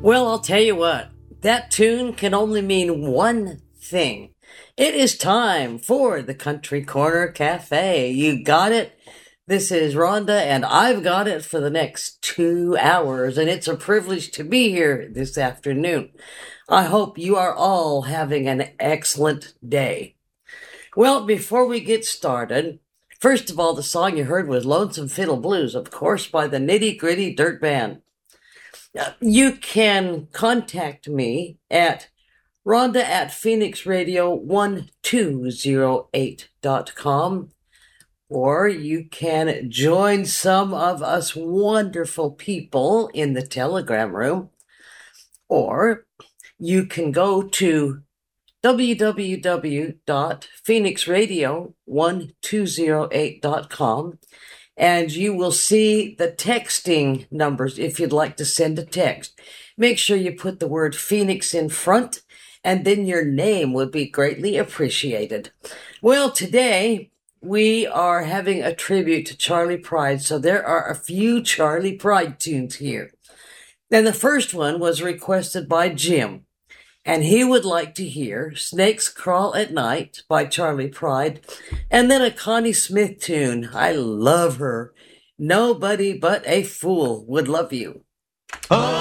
Well, I'll tell you what, that tune can only mean one thing. It is time for the Country Corner Cafe. You got it? This is Rhonda, and I've got it for the next 2 hours, and it's a privilege to be here this afternoon. I hope you are all having an excellent day. Well, before we get started, first of all, the song you heard was Lonesome Fiddle Blues, of course, by the Nitty Gritty Dirt Band. You can contact me at Rhonda at PhoenixRadio1208.com, or you can join some of us wonderful people in the Telegram room, or you can go to www.phoenixradio1208.com, and you will see the texting numbers if you'd like to send a text. Make sure you put the word Phoenix in front, and then your name would be greatly appreciated. Well, today we are having a tribute to Charley Pride, so there are a few Charley Pride tunes here. And the first one was requested by Jim, and he would like to hear Snakes Crawl at Night by Charley Pride, and then a Connie Smith tune. I love her. Nobody But a Fool Would Love You. Oh.